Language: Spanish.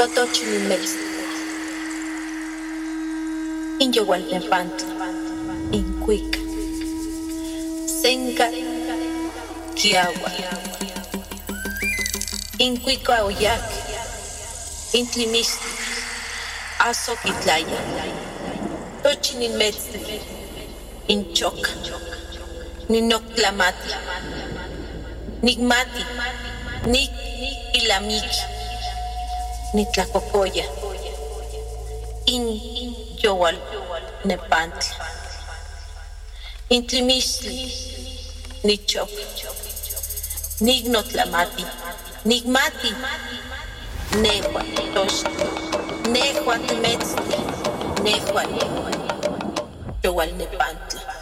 Totochimilmex, Inyowaltepantla, Incuica, Senca, Kiagua, Incuica Oyac, Intlimistli, Azoquitlaya, Tochimilmex, Inchoca, Ninoctlamati, Nigmati, Nik Ilamiki, Nitlacocoya, In Yowal Nepantla, Intlimistli, Nichop, Nignotlamati, Nigmati, Nehua Tosh, Nehua Temetzli, Nehua Yowal Nepantla.